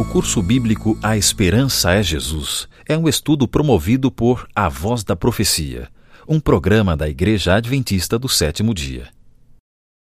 curso bíblico A Esperança é Jesus é um estudo promovido por A Voz da Profecia, um programa da Igreja Adventista do Sétimo Dia.